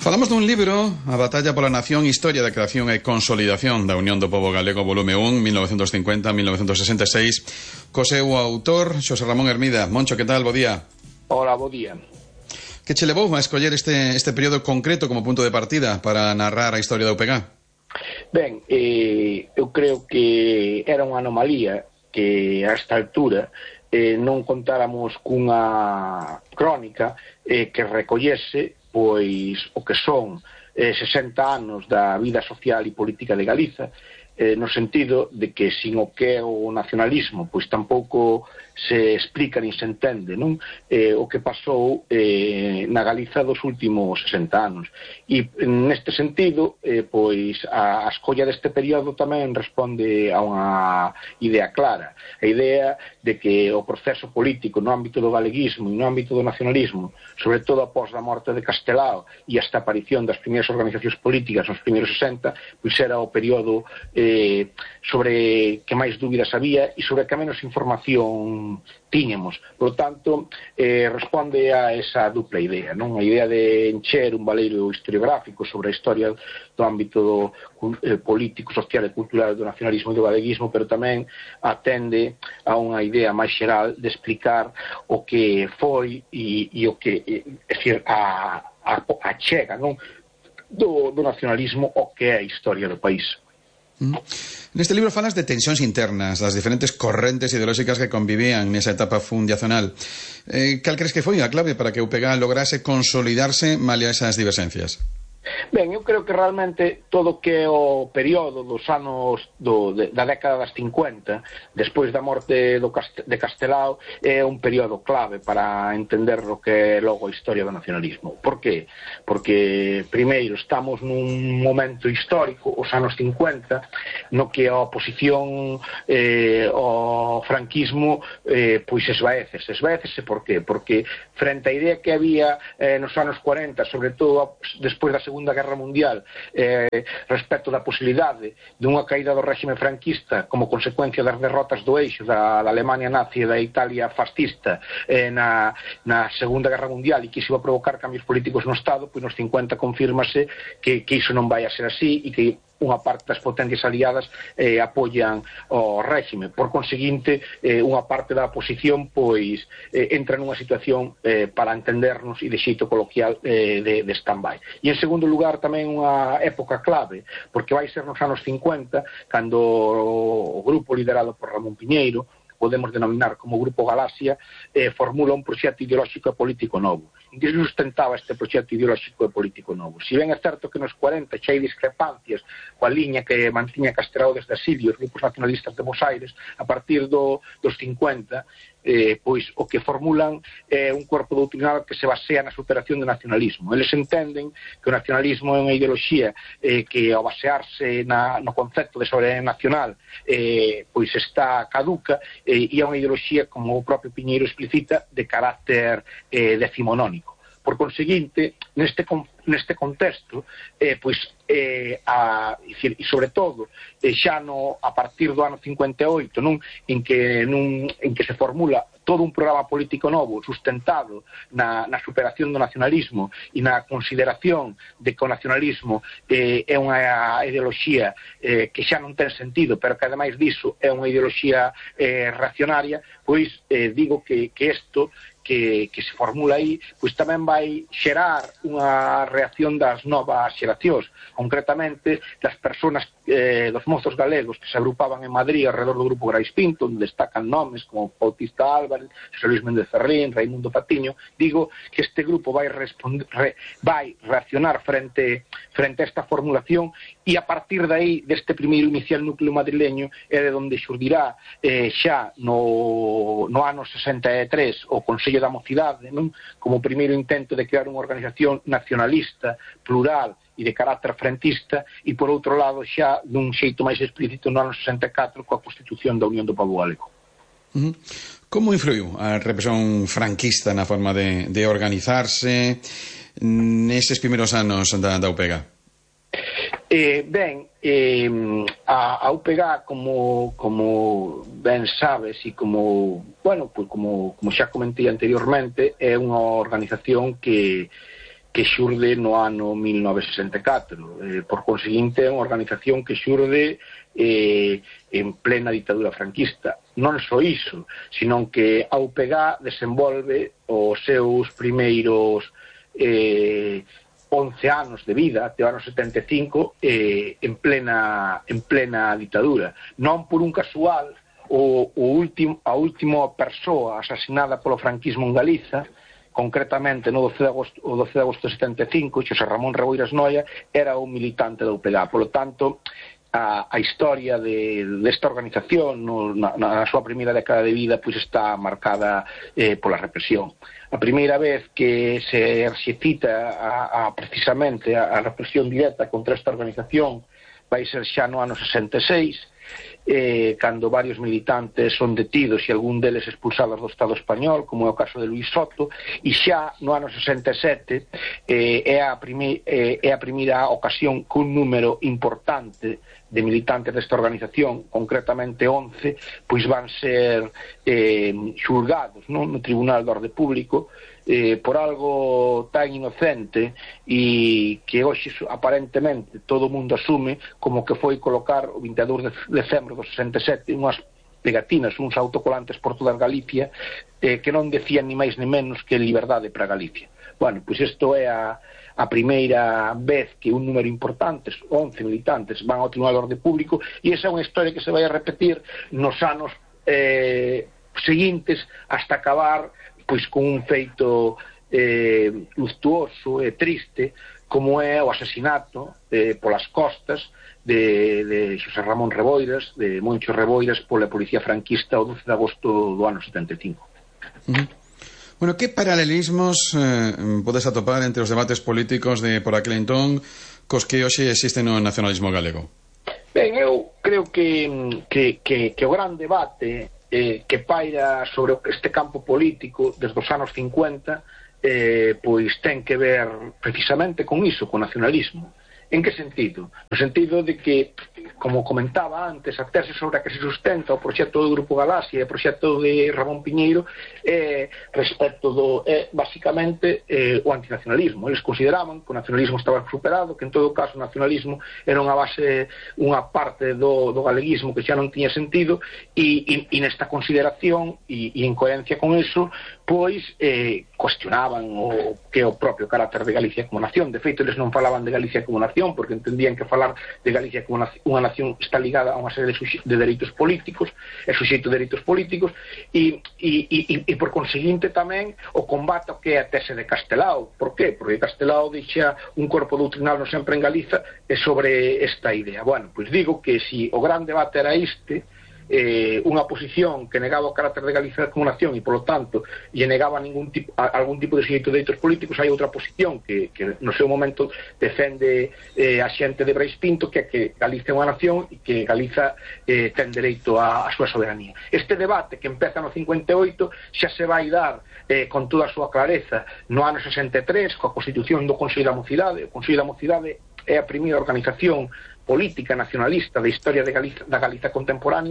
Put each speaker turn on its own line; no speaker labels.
Falamos dun libro, A batalla pola nación, historia da creación e consolidación da Unión do Pobo Galego, volume 1, 1950-1966, co seu autor, Xosé Ramón Hermida. Moncho, que tal? Bo día.
Hola, bo día.
Que che levou a escoller este período concreto como punto de partida para narrar a historia da UPG?
Ben, eu creo que era unha anomalía que a esta altura non contáramos cunha crónica que recollese pois o que son 60 anos da vida social e política de Galiza, no sentido de que sin o que é o nacionalismo pois tampouco se explica nin se entende, non? O que pasou na Galiza dos últimos 60 anos. E neste sentido, pois a escolla deste período tamén responde a unha idea clara, a idea de que o proceso político no ámbito do galeguismo e no ámbito do nacionalismo, sobre todo após a morte de Castelao e hasta a aparición das primeiras organizacións políticas nos primeiros 60, pois era o período sobre que máis dúbidas había e sobre que menos información tiñamos. Por tanto, responde a esa dupla idea, non? A idea de encher un baleiro historiográfico sobre a historia do ámbito político, social e cultural do nacionalismo e do galeguismo, pero tamén atende a unha idea máis xeral de explicar o que foi e o que, é dicir, a chega, non? Do nacionalismo o que é a historia do país.
Neste libro falas de tensións internas, das diferentes correntes ideolóxicas que convivían nesa etapa fundacional. Cal crees que foi a clave para que a UPG lograse consolidarse malia esas diverxencias?
Ben, eu creo que realmente todo o que é o período dos anos da década das 50, despois da morte de Castelao, é un período clave para entender o que é logo a historia do nacionalismo. Por qué? Porque, primeiro, estamos nun momento histórico, os anos 50, no que a oposición ao franquismo pois esvaécese. Por qué? Porque frente á idea que había nos anos 40, sobre todo despois da Segunda Guerra Mundial, respecto da posibilidade dunha caída do réxime franquista como consecuencia das derrotas do eixo da Alemania nazi e da Italia fascista na Segunda Guerra Mundial, e que iso iba a provocar cambios políticos no Estado, pois nos 50 confírmase que iso non vai a ser así e que unha parte das potencias aliadas apoian o réxime. Por conseguinte, unha parte da oposición pois entra nunha situación para entendernos e de xeito coloquial de stand-by. E en segundo lugar tamén unha época clave, porque vai ser nos anos 50 cando o grupo liderado por Ramón Piñeiro, podemos denominar como Grupo Galaxia, formula un proxecto ideolóxico e político novo. En que se sustentaba este proxecto ideolóxico e político novo? Si ben é certo que nos 40 xa hai discrepancias coa liña que mantiña Castelao desde Asilio, os grupos nacionalistas de Bos Aires, a partir dos 50, pois o que formulan é un corpo doutrinal que se basea na superación do nacionalismo. Eles entenden que o nacionalismo é unha ideoloxía que ao basearse no concepto de soberanía nacional pois está caduca e é unha ideoloxía, como o propio Piñeiro explicita, de carácter decimonónico. Por conseguinte, neste contexto, pois, e sobre todo, xa a partir do ano 58, en que se formula todo un programa político novo sustentado na superación do nacionalismo e na consideración de que o nacionalismo é unha ideoloxía que xa non ten sentido, pero que ademais diso é unha ideoloxía reaccionaria, pois digo que isto que se formula aí, pois tamén vai xerar unha reacción das novas xeracións, concretamente das persoas, dos mozos galegos que se agrupaban en Madrid alrededor do Grupo Grais Pinto, onde destacan nomes como Bautista Álvarez, José Luis Méndez Ferrín, Raimundo Patiño. Digo que este grupo vai reaccionar frente a esta formulación, e a partir de aí, deste primeiro inicial núcleo madrileño, é de onde xurdirá xa no ano 63 o Consello da Mocidade, como primeiro intento de crear unha organización nacionalista, plural e de carácter frentista, e por outro lado xa dun xeito máis explícito no ano 64 coa Constitución da Unión do Pobo Galego.
Como influiu a represión franquista na forma de organizarse neses primeiros anos da UPG?
Ben, a UPG, como ben sabes e como xa comentei anteriormente, é unha organización que que xurde no ano 1964. Por conseguinte, é unha organización que xurde en plena ditadura franquista. Non só iso, sino que a UPG desenvolve os seus primeiros 11 anos de vida, até o ano 75, en plena ditadura. Non por un casual, a última persoa asasinada polo franquismo en Galiza, concretamente no 12 de agosto de 75, Xosé Ramón Reboiras Noia, era un militante da UPG. Polo tanto, a historia desta organización na súa primeira década de vida pois está marcada pola represión. A primeira vez que se cita precisamente a represión directa contra esta organización vai ser xa no ano 66, cando varios militantes son detidos e algún deles expulsados do Estado español, como é o caso de Luís Soto, e xa no ano 67 é a primeira ocasión que un número importante de militantes desta organización, concretamente 11, pois van ser xulgados no Tribunal de Orde Público por algo tan inocente e que hoxe aparentemente todo o mundo asume como que foi colocar o 22 de decembro do 67 unhas pegatinas, uns autocolantes por toda Galicia que non decían ni máis ni menos que liberdade para Galicia. Bueno, pois isto é a primeira vez que un número importante, 11 militantes, van ao Tribunal de Orde Público, e esa é unha historia que se vai a repetir nos anos seguintes hasta acabar pois con un feito luctuoso e triste como é o asasinato polas costas de Xosé Ramón Reboiras, de Moncho Reboiras, pola policía franquista o 12 de agosto do ano 75.
Bueno, que paralelismos podes atopar entre os debates políticos de por aquel entón cos que hoxe existen no nacionalismo galego?
Ben, eu creo que o gran debate que paira sobre este campo político desde os anos 50 pois ten que ver precisamente con iso, con nacionalismo. En que sentido? No sentido de que, como comentaba antes, a tese sobre a que se sustenta o proxecto do Grupo Galaxia e o proxecto de Ramón Piñeiro respecto basicamente o antinacionalismo. Eles consideraban que o nacionalismo estaba superado, que en todo caso o nacionalismo era unha parte do galeguismo que xa non tiña sentido e nesta consideración e en coherencia con iso pois cuestionaban o que é o propio carácter de Galicia como nación. De feito, eles non falaban de Galicia como nación porque entendían que falar de Galicia como unha nación está ligada a unha serie de dereitos políticos, é suxeito de dereitos políticos e por conseguinte tamén o combate que é a tese de Castelao. Por qué? Porque Castelao deixa un corpo doutrinal no sempre en Galiza sobre esta idea. Bueno, pois digo que si o gran debate era este, unha posición que negaba o carácter de Galicia como nación e, polo tanto, lle negaba algún tipo de suxeito de dereitos políticos, hai outra posición que no seu momento defende a xente de Brais Pinto, que é que Galicia é unha nación e que Galiza ten dereito a súa soberanía. Este debate que empeza no 58 xa se vai dar con toda a súa clareza no ano 63 coa constitución do Consello da Mocidade. O Consello da Mocidade é a primeira organización política nacionalista da historia da Galiza contemporánea